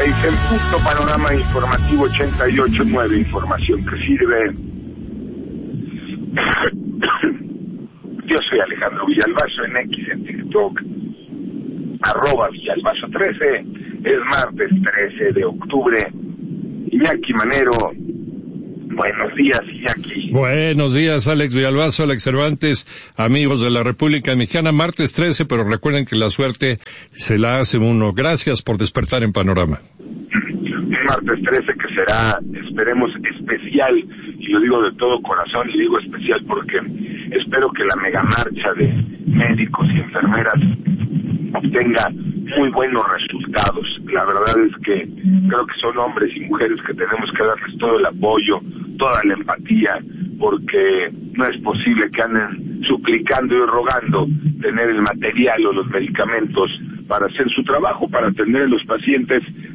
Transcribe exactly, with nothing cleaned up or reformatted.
seis en punto, panorama informativo ochenta y ocho nueve, información que sirve. Yo soy Alejandro Villalbazo en X, en TikTok, arroba Villalbazo trece, es martes trece de octubre. Iñaki Manero, buenos días, Iñaki. Buenos días, Alex Villalbazo, Alex Cervantes, amigos de la República Mexicana, martes trece, pero recuerden que la suerte se la hace uno. Gracias por despertar en Panorama. Martes trece que será, esperemos, especial, y lo digo de todo corazón, y digo especial porque espero que la mega marcha de médicos y enfermeras obtenga muy buenos resultados. La verdad es que creo que son hombres y mujeres que tenemos que darles todo el apoyo, toda la empatía, porque no es posible que anden suplicando y rogando tener el material o los medicamentos para hacer su trabajo, para atender a los pacientes